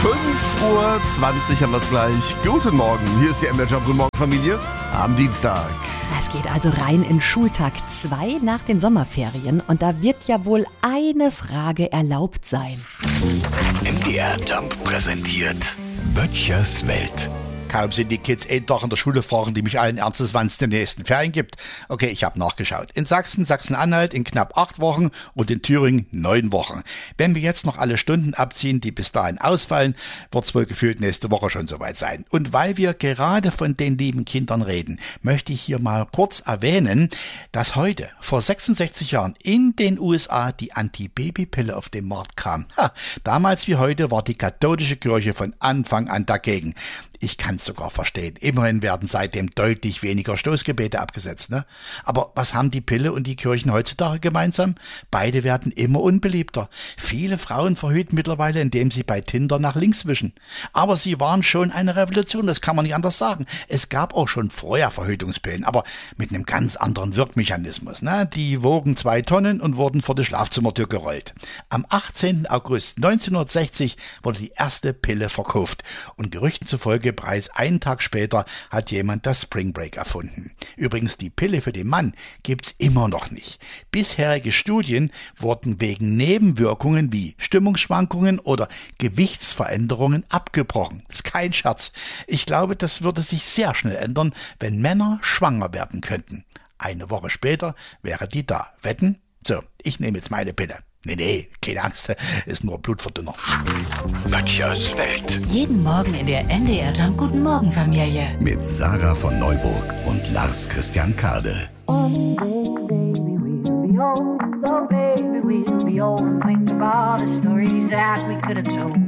5:20 Uhr haben wir es gleich. Guten Morgen, hier ist die MDR Guten Morgen Familie am Dienstag. Es geht also rein in Schultag 2 nach den Sommerferien und da wird ja wohl eine Frage erlaubt sein. MDR Jump präsentiert Böttchers Welt. Kaum sind die Kids einen Tag in der Schule, fragen die mich allen Ernstes, wann es die nächsten Ferien gibt. Okay, ich habe nachgeschaut. In Sachsen, Sachsen-Anhalt in knapp 8 Wochen und in Thüringen 9 Wochen. Wenn wir jetzt noch alle Stunden abziehen, die bis dahin ausfallen, wird es wohl gefühlt nächste Woche schon soweit sein. Und weil wir gerade von den lieben Kindern reden, möchte ich hier mal kurz erwähnen, dass heute, vor 66 Jahren, in den USA die Antibabypille auf den Markt kam. Damals wie heute war die katholische Kirche von Anfang an dagegen. Ich kann es sogar verstehen. Immerhin werden seitdem deutlich weniger Stoßgebete abgesetzt, ne? Aber was haben die Pille und die Kirchen heutzutage gemeinsam? Beide werden immer unbeliebter. Viele Frauen verhüten mittlerweile, indem sie bei Tinder nach links wischen. Aber sie waren schon eine Revolution, das kann man nicht anders sagen. Es gab auch schon vorher Verhütungspillen, aber mit einem ganz anderen Wirkmechanismus, ne? Die wogen 2 Tonnen und wurden vor die Schlafzimmertür gerollt. Am 18. August 1960 wurde die erste Pille verkauft und Gerüchten zufolge bereits einen Tag später hat jemand das Spring Break erfunden. Übrigens, die Pille für den Mann gibt's immer noch nicht. Bisherige Studien wurden wegen Nebenwirkungen wie Stimmungsschwankungen oder Gewichtsveränderungen abgebrochen. Das ist kein Scherz. Ich glaube, das würde sich sehr schnell ändern, wenn Männer schwanger werden könnten. Eine Woche später wäre die da. Wetten? So, ich nehme jetzt meine Pille. Nee, keine Angst, ist nur Blutverdünner. Böttchers Welt. Jeden Morgen in der MDR Jump Guten Morgen Familie. Mit Sarah von Neuburg und Lars Christian Kade. One day, baby, we'll be old. Oh, baby, we'll be old and think of all the stories that we could have told.